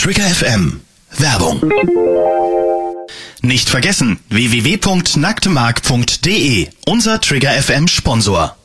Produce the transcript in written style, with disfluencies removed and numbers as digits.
Trigger FM. Werbung. Nicht vergessen, www.nacktmark.de, unser Trigger FM Sponsor.